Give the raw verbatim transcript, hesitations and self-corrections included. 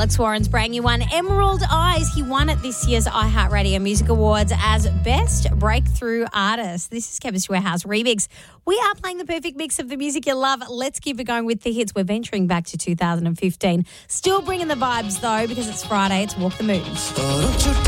Alex Warren's brand new one, Emerald Eyes. He won at this year's iHeartRadio Music Awards as Best Breakthrough Artist. This is Chemist Warehouse Remix. We are playing the perfect mix of the music you love. Let's keep it going with the hits. We're venturing back to two thousand fifteen. Still bringing the vibes, though, because it's Friday. It's Walk the Moon.